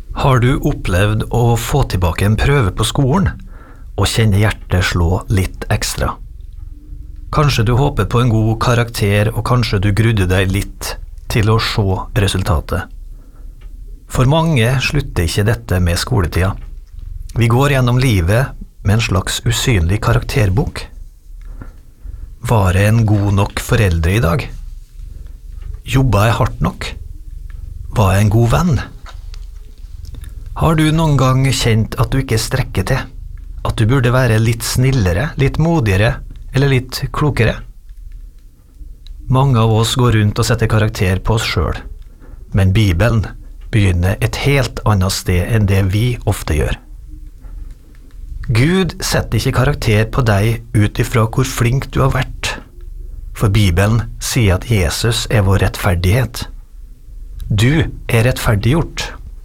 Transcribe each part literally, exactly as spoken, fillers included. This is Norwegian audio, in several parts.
Har du opplevd å få tilbake en prøve på skolen og kjenne hjertet slå litt ekstra? Kanskje du håper på en god karakter, og kanskje du grudde deg litt til å se resultatet. For mange slutter ikke dette med skoletida. Vi går gjennom livet med en slags usynlig karakterbok. Var jeg en god nok foreldre i dag? Jobba jeg hardt nok? Var jeg en god venn? Har du noen gang kjent at du ikke strekker til? At du burde være litt snillere, litt modigere, eller litt klokere? Mange av oss går rundt og setter karakter på oss selv, men Bibelen begynner et helt annet sted enn det vi ofte gjør. Gud setter ikke karakter på deg ut ifra hvor flink du har vært, for Bibelen sier at Jesus er vår rettferdighet. Du er rettferdiggjort.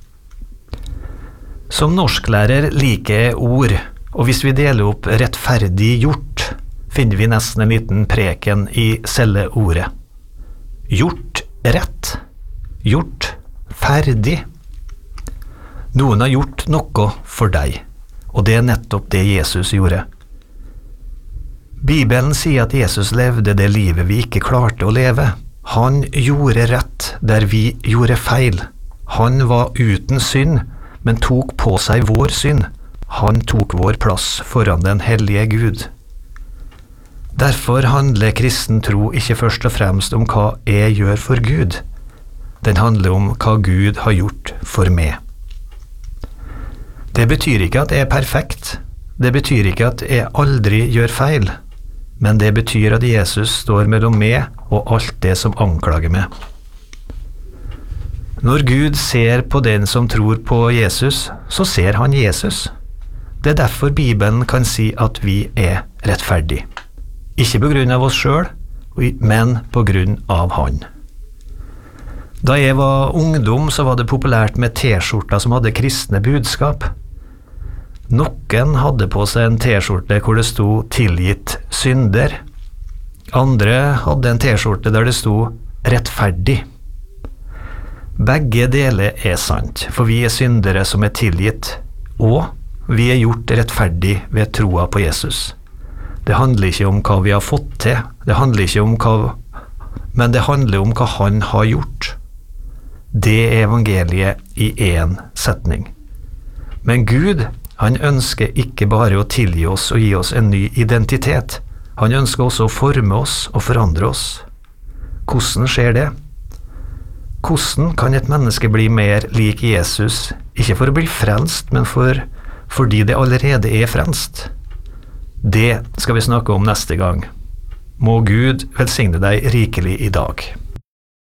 Som norsklærer liker jeg ord, og hvis vi deler opp rettferdig gjort, finner vi nesten en liten preken i selve ordet. Gjort rett. Gjort ferdig. Noen har gjort noe for deg, og det er nettopp det Jesus gjorde. Bibelen sier at Jesus levde det livet vi ikke klarte å leve. Han gjorde rett der vi gjorde feil. Han var uten synd, men tok på seg vår synd. Han tok vår plass foran den hellige Gud. Derfor handler kristen tro ikke først og fremst om hva jeg gjør for Gud. Den handler om hva Gud har gjort for meg. Det betyr ikke at jeg er perfekt. Det betyr ikke at jeg aldri gjør feil. Men det betyr at Jesus står mellom meg og alt det som anklager meg. Når Gud ser på den som tror på Jesus, så ser han Jesus. Det er derfor Bibelen kan si at vi er rettferdig. Ikke på grunn av oss selv, men på grunn av han. Da jeg var ungdom, så var det populært med t-skjorter som hadde kristne budskap. Noen hadde på seg en t-skjorte hvor det sto «tilgitt synder». Andre hadde en t-skjorte der det sto «rettferdig». Begge deler er sant, for vi er syndere som er tilgitt, og vi er gjort rettferdig ved troa på Jesus. Det handler ikke om hva vi har fått til, det handler ikke om hva, men det handler om hva han har gjort. Det er evangeliet i en setning. Men Gud, han ønsker ikke bare å tilgi oss og gi oss en ny identitet. Han ønsker også å forme oss og forandre oss. Hvordan skjer det? Hvordan kan et menneske bli mer lik Jesus, ikke for å bli frelst, men for, fordi det allerede er frelst? Det skal vi snakke om neste gang. Må Gud velsigne deg rikelig i dag.